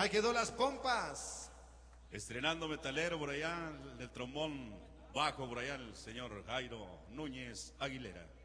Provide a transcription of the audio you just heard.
Ahí quedó las pompas. Estrenando metalero por allá, del trombón bajo por allá, el señor Jairo Núñez Aguilera.